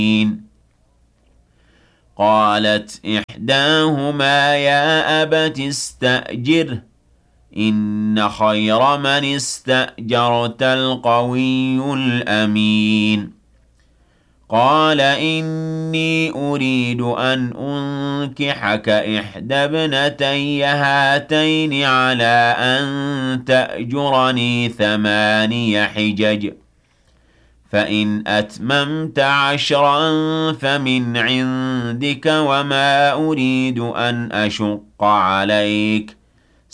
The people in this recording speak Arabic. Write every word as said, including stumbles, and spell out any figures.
قالت إحداهما يا أبت استأجره إن خير من استأجرت القوي الأمين قال إني أريد أن أنكحك إحدى ابنتي هاتين على أن تأجرني ثماني حجج فإن أتممت عشرا فمن عندك وما أريد أن أشق عليك